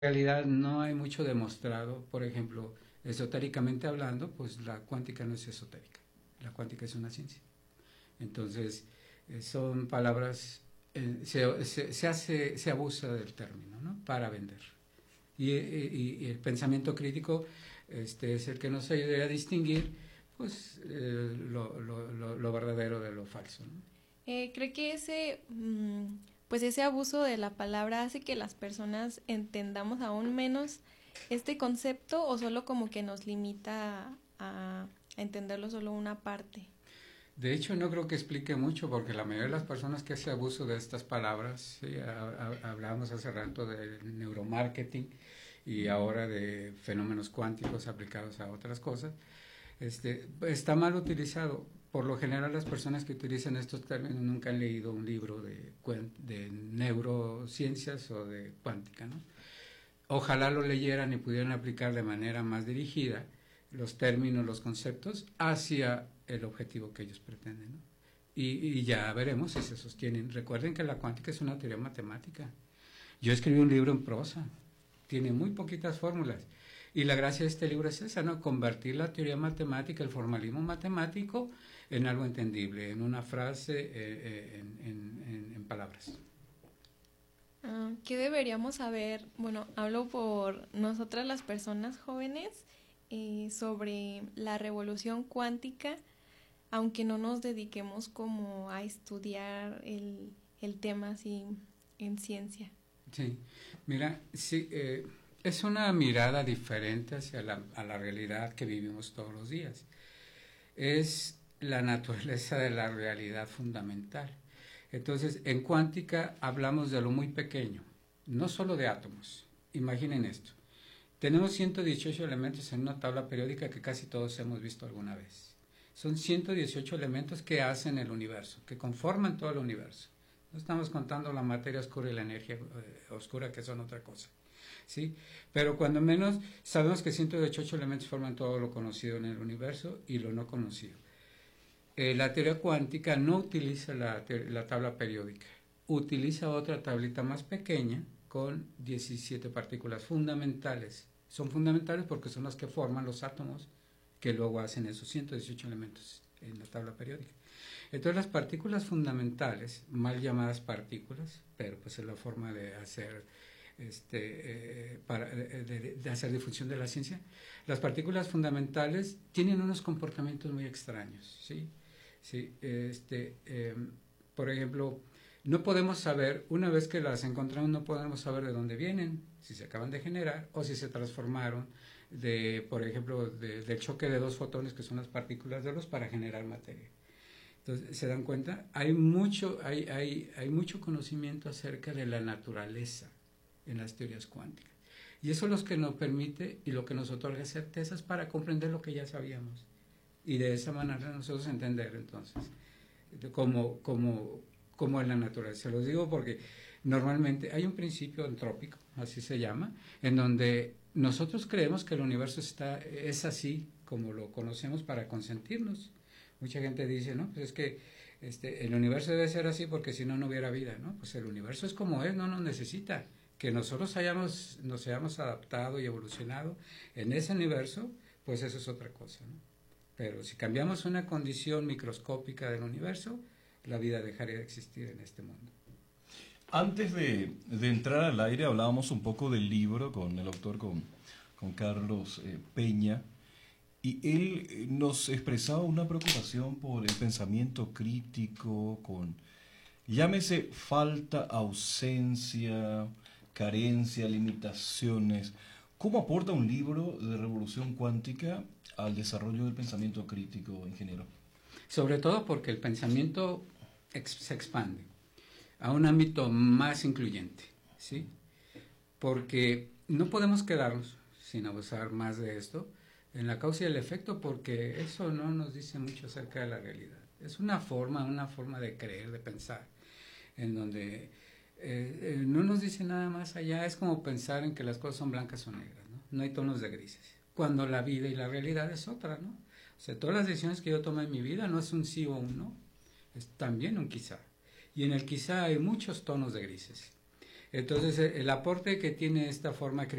realidad no hay mucho demostrado. Por ejemplo, esotéricamente hablando, pues la cuántica no es esotérica, la cuántica es una ciencia. Entonces, son palabras, se abusa del término, ¿no? Para vender. Y el pensamiento crítico es el que nos ayuda a distinguir pues lo verdadero de lo falso, ¿no? ¿Cree que pues ese abuso de la palabra hace que las personas entendamos aún menos este concepto o solo como que nos limita a entenderlo solo una parte? De hecho, no creo que explique mucho, porque la mayoría de las personas que hace abuso de estas palabras, ¿sí? Hablábamos hace rato del neuromarketing y ahora de fenómenos cuánticos aplicados a otras cosas, está mal utilizado. Por lo general, las personas que utilizan estos términos nunca han leído un libro de neurociencias o de cuántica, ¿no? Ojalá lo leyeran y pudieran aplicar de manera más dirigida los términos, los conceptos hacia el objetivo que ellos pretenden, ¿no? Y ya veremos si se sostienen. Recuerden que la cuántica es una teoría matemática. Yo escribí un libro en prosa, tiene muy poquitas fórmulas. Y la gracia de este libro es esa, ¿no? Convertir la teoría matemática, el formalismo matemático, en algo entendible, en una frase, en palabras. ¿Qué deberíamos saber? Bueno, hablo por nosotras las personas jóvenes sobre la revolución cuántica, aunque no nos dediquemos como a estudiar el tema así en ciencia. Sí, mira, sí, es una mirada diferente hacia a la realidad que vivimos todos los días. Es la naturaleza de la realidad fundamental. Entonces, en cuántica hablamos de lo muy pequeño, no solo de átomos. Imaginen esto. Tenemos 118 elementos en una tabla periódica que casi todos hemos visto alguna vez. Son 118 elementos que hacen el universo, que conforman todo el universo. No estamos contando la materia oscura y la energía oscura, que son otra cosa, ¿sí? Pero cuando menos sabemos que 118 elementos forman todo lo conocido en el universo y lo no conocido. La teoría cuántica no utiliza la tabla periódica, utiliza otra tablita más pequeña con 17 partículas fundamentales. Son fundamentales porque son las que forman los átomos que luego hacen esos 118 elementos en la tabla periódica. Entonces las partículas fundamentales, mal llamadas partículas, pero pues es la forma de hacer de hacer difusión de la ciencia, las partículas fundamentales tienen unos comportamientos muy extraños, ¿sí? Sí, por ejemplo, no podemos saber, una vez que las encontramos, no podemos saber de dónde vienen, si se acaban de generar o si se transformaron por ejemplo, del choque de dos fotones, que son las partículas de luz, para generar materia. Entonces, ¿se dan cuenta? Hay mucho conocimiento acerca de la naturaleza en las teorías cuánticas. Y eso es lo que nos permite y lo que nos otorga certezas para comprender lo que ya sabíamos. Y de esa manera nosotros entender, entonces, cómo es la naturaleza. Se los digo porque normalmente hay un principio antrópico, así se llama, en donde nosotros creemos que el universo es así como lo conocemos para consentirnos. Mucha gente dice, no, pues es que el universo debe ser así porque si no, no hubiera vida, ¿no? Pues el universo es como es, no nos necesita. Que nosotros nos hayamos adaptado y evolucionado en ese universo, pues eso es otra cosa, ¿no? Pero si cambiamos una condición microscópica del universo, la vida dejaría de existir en este mundo. Antes de entrar al aire hablábamos un poco del libro con el autor, con Carlos Peña, y él nos expresaba una preocupación por el pensamiento crítico, llámese falta, ausencia, carencia, limitaciones. ¿Cómo aporta un libro de revolución cuántica al desarrollo del pensamiento crítico, ingeniero? Sobre todo porque el pensamiento se expande a un ámbito más incluyente, ¿sí? Porque no podemos quedarnos sin abusar más de esto en la causa y el efecto, porque eso no nos dice mucho acerca de la realidad. Es una forma de creer, de pensar, en donde no nos dice nada más allá. Es como pensar en que las cosas son blancas o negras, ¿no? No hay tonos de grises, cuando la vida y la realidad es otra, ¿no? O sea, todas las decisiones que yo tomo en mi vida no es un sí o un no, es también un quizá. Y en el quizá hay muchos tonos de grises. Entonces, el aporte que tiene esta forma